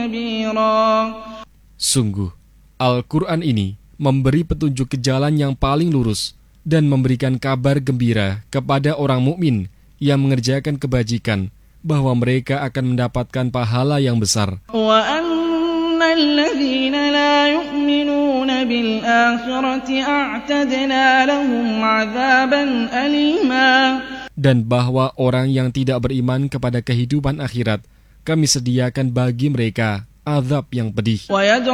Sungguh, Al-Quran ini memberi petunjuk ke jalan yang paling lurus dan memberikan kabar gembira kepada orang mukmin yang mengerjakan kebajikan bahwa mereka akan mendapatkan pahala yang besar. Dan bahwa orang yang tidak beriman kepada kehidupan akhirat, kami sediakan bagi mereka azab yang pedih.